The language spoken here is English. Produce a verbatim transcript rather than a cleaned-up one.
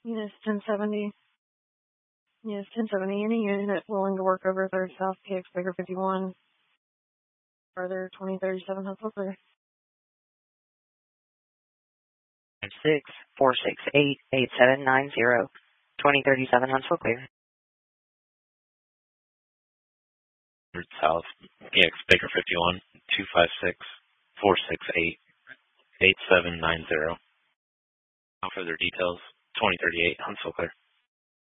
Unit ten seventy. Yes, ten seventy. Any unit willing to work over third South P X Baker fifty-one. Further twenty thirty-seven Huntsville clear. Six four six eight eight seven nine zero. Twenty thirty-seven Huntsville clear. South P X Baker fifty-one two five six four six eight eight seven nine zero. No further details. Twenty thirty-eight Huntsville clear.